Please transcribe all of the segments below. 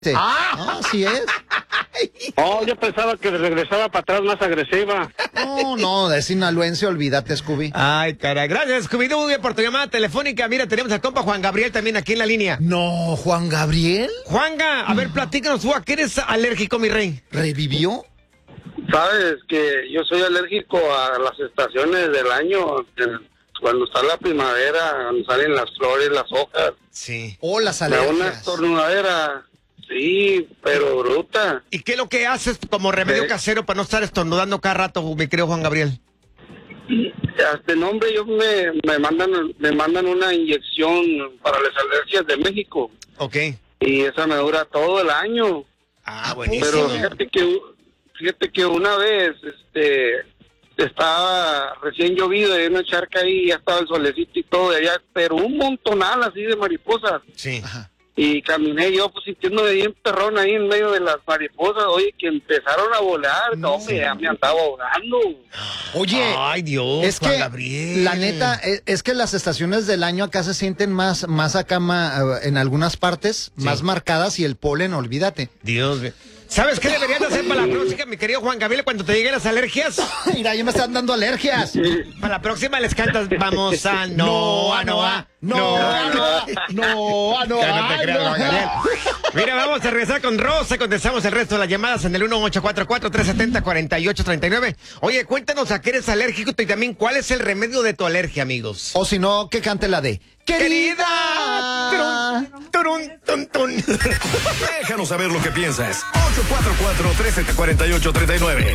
Sí. No, así es. Oh, yo pensaba que regresaba para atrás más agresiva. No, de sinaloense, olvídate, Scooby. Ay, caray. Gracias, Scooby-Doo, por tu llamada telefónica. Mira, tenemos al compa Juan Gabriel también aquí en la línea. No, Juan Gabriel. Juanga, a ver, platícanos tú, ¿a qué eres alérgico, mi rey? ¿Revivió? Sabes que yo soy alérgico a las estaciones del año, cuando está la primavera, cuando salen las flores, las hojas. Sí. O las Me da una alergias. estornudadera, sí, pero bruta. ¿Y qué es lo que haces como remedio casero para no estar estornudando cada rato, mi querido Juan Gabriel? Hasta nombre ellos me mandan una inyección para las alergias de México. Ok. Y esa me dura todo el año. Ah, buenísimo. Pero fíjate que una vez, estaba recién llovido y hay una charca ahí, ya estaba el solecito y todo de allá, pero un montonal así de mariposas. Sí. Ajá. Y caminé yo pues sintiéndome bien perrón ahí en medio de las mariposas, oye, que empezaron a volar, no, hombre, ya me andaba ahogando. Oye, Ay, Dios, es Juan que, Gabriel. la neta, es que las estaciones del año acá se sienten más acá en algunas partes, Sí. más marcadas, y el polen, olvídate. Dios mío. ¿Sabes qué deberías hacer para la próxima, mi querido Juan Gabriel, cuando te lleguen las alergias? Mira, ya me están dando alergias. Para la próxima les cantas, vamos a Noa. No, Ya no te creas, Juan Gabriel. Mira, vamos a regresar con Rosa, contestamos el resto de las llamadas en el 1844-370-4839. Oye, cuéntanos a qué eres alérgico y también cuál es el remedio de tu alergia, amigos. O si no, que cante la de ¡Querida! Turun, tun, tun. Déjanos saber lo que piensas. 844-370-4839.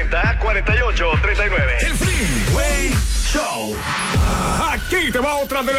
844-370-4839. El Freeway Show. Aquí te va otra de